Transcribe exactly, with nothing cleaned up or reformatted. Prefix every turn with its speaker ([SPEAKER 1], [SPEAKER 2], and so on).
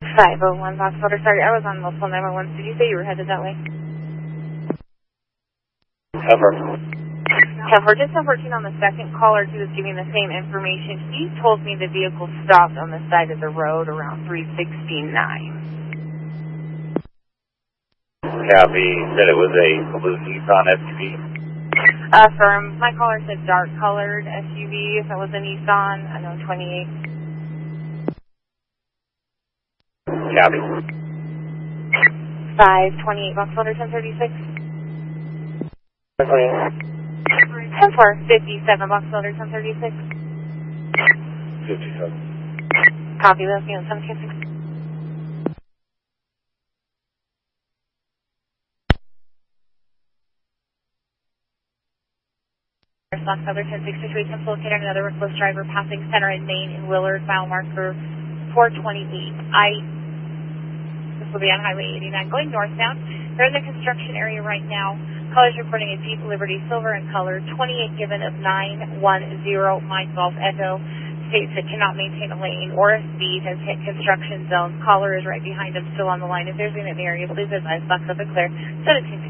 [SPEAKER 1] five oh one Boxwater. Sorry, I was on multiple nine one one. Did you say you were headed that way?
[SPEAKER 2] Cover.
[SPEAKER 1] Cover. Just unfortunately on the second caller who was giving the same information, he told me the vehicle stopped on the side of the road around three sixty-nine.
[SPEAKER 2] Copy. Said it was a blue Nissan S U V.
[SPEAKER 1] Uh, firm. My caller said dark colored S U V. If it was a Nissan, I know twenty-eight.
[SPEAKER 2] Copy.
[SPEAKER 1] five twenty-eight Boxwater ten thirty-six. ten four fifty-seven Boxwater ten thirty-six.
[SPEAKER 2] fifty-seven.
[SPEAKER 1] Copy those units seventeen six. Boxwater ten sixty-three, attempts to locate another reckless driver passing center in Main in Willard, mile marker four twenty-eight. I, this will be on Highway eighty-nine, going northbound. They're in the construction area right now. Callers reporting a Jeep Liberty Silver in color, twenty-eight given of nine one zero, Mike Golf Echo, states it cannot maintain a lane or a speed, has hit construction zones. Caller is right behind him, still on the line. If there's anything in the area, please advise, box up and clear. seventeen